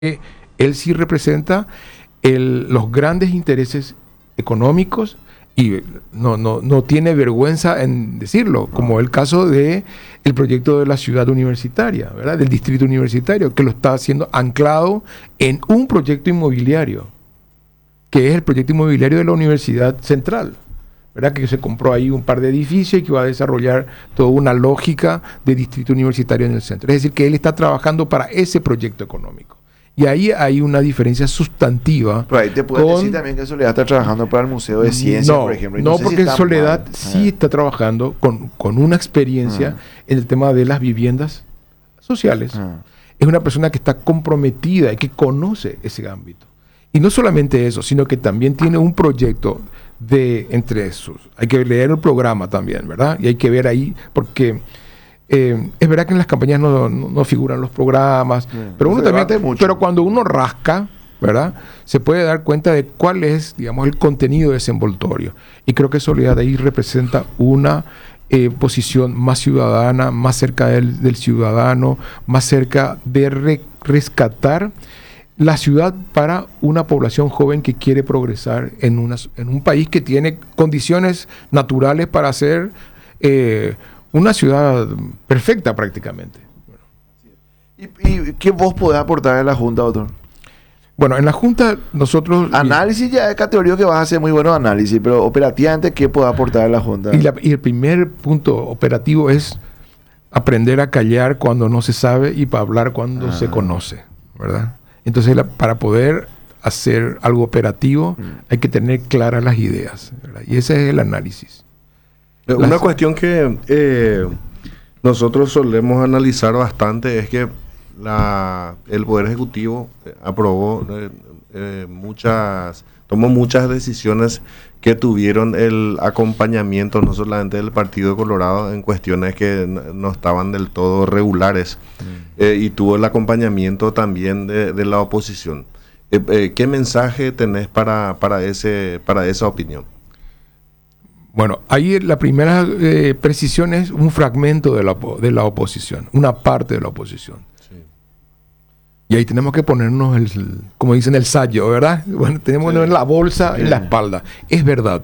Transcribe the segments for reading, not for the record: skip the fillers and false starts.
él sí representa los grandes intereses económicos y no tiene vergüenza en decirlo, como el caso de el proyecto de la ciudad universitaria, ¿verdad? Del distrito universitario, que lo está haciendo anclado en un proyecto inmobiliario, que es el proyecto inmobiliario de la Universidad Central, ¿verdad? Que se compró ahí un par de edificios y que va a desarrollar toda una lógica de distrito universitario en el centro. Es decir, que él está trabajando para ese proyecto económico. Y ahí hay una diferencia sustantiva. Pero ahí te puedes decir también que Soledad está trabajando para el Museo de Ciencias, por ejemplo. No, porque Soledad sí está trabajando con una experiencia en el tema de las viviendas sociales. Es una persona que está comprometida y que conoce ese ámbito. Y no solamente eso, sino que también tiene un proyecto de entre esos. Hay que leer el programa también, ¿verdad? Y hay que ver ahí, porque es verdad que en las campañas no figuran los programas, pero uno también, pero cuando uno rasca, ¿verdad? Se puede dar cuenta de cuál es, digamos, el contenido de ese envoltorio. Y creo que Soledad ahí representa una posición más ciudadana, más cerca del ciudadano, más cerca de rescatar la ciudad para una población joven que quiere progresar en un país que tiene condiciones naturales para ser una ciudad perfecta prácticamente. ¿Y qué vos podés aportar en la Junta, doctor? Bueno, en la Junta nosotros... Análisis ya es categoría que vas a hacer muy buenos análisis, pero operativamente, ¿qué podés aportar en la Junta? Y el primer punto operativo es aprender a callar cuando no se sabe y para hablar cuando se conoce, ¿verdad? Entonces, para poder hacer algo operativo hay que tener claras las ideas, ¿verdad? Y ese es el análisis. Una cuestión que nosotros solemos analizar bastante es que el Poder Ejecutivo tomó muchas decisiones que tuvieron el acompañamiento no solamente del Partido Colorado en cuestiones que no estaban del todo regulares, y tuvo el acompañamiento también de la oposición. ¿Qué mensaje tenés para esa opinión? Bueno, ahí la primera precisión es un fragmento de la oposición, una parte de la oposición. Sí. Y ahí tenemos que ponernos, como dicen, el sayo, ¿verdad? Bueno, tenemos la bolsa en la espalda. Es verdad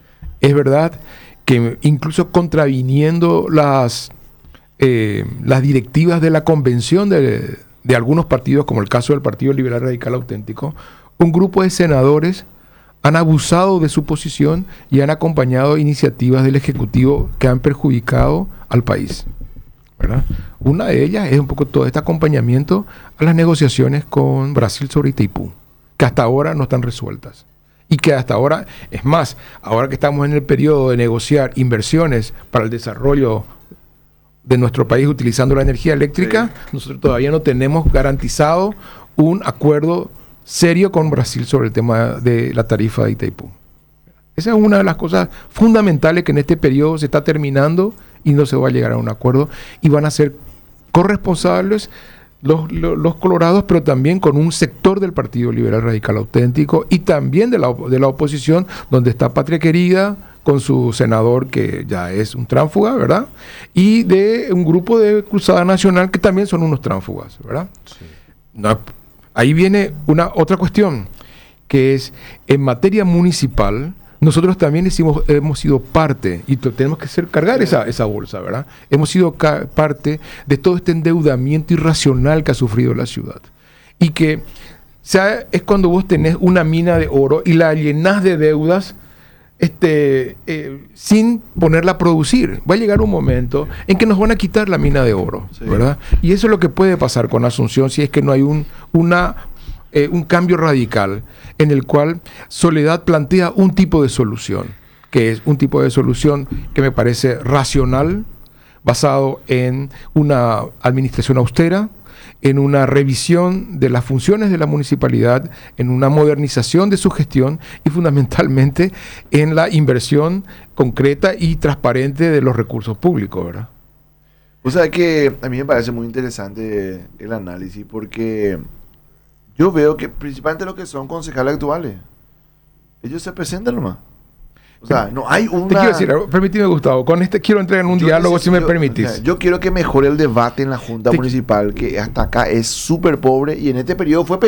que incluso contraviniendo las directivas de la convención de algunos partidos, como el caso del Partido Liberal Radical Auténtico, un grupo de senadores han abusado de su posición y han acompañado iniciativas del Ejecutivo que han perjudicado al país, ¿verdad? Una de ellas es un poco todo este acompañamiento a las negociaciones con Brasil sobre Itaipú, que hasta ahora no están resueltas. Y que hasta ahora, es más, ahora que estamos en el periodo de negociar inversiones para el desarrollo de nuestro país utilizando la energía eléctrica, nosotros todavía no tenemos garantizado un acuerdo serio con Brasil sobre el tema de la tarifa de Itaipú. Esa es una de las cosas fundamentales que en este periodo se está terminando y no se va a llegar a un acuerdo y van a ser corresponsables los colorados, pero también con un sector del Partido Liberal Radical Auténtico y también de la oposición, donde está Patria Querida con su senador que ya es un tránsfuga, ¿verdad? Y de un grupo de Cruzada Nacional que también son unos tránsfugas, ¿verdad? Sí. Ahí viene otra cuestión, que es, en materia municipal, nosotros también hemos sido parte, y tenemos que cargar esa bolsa, ¿verdad? Hemos sido parte de todo este endeudamiento irracional que ha sufrido la ciudad. Y que es cuando vos tenés una mina de oro y la llenás de deudas sin ponerla a producir. Va a llegar un momento en que nos van a quitar la mina de oro, ¿verdad? Y eso es lo que puede pasar con Asunción si es que no hay un cambio radical en el cual Soledad plantea un tipo de solución, que es un tipo de solución que me parece racional, basado en una administración austera, en una revisión de las funciones de la municipalidad, en una modernización de su gestión y fundamentalmente en la inversión concreta y transparente de los recursos públicos, ¿verdad? O sea que a mí me parece muy interesante el análisis porque yo veo que principalmente los que son concejales actuales, ellos se presentan nomás. O sea, no hay una... Te quiero decir algo, permíteme, Gustavo, con este quiero entrar en un diálogo, si me permitís. O sea, yo quiero que mejore el debate en la Junta Municipal, que hasta acá es súper pobre y en este periodo fue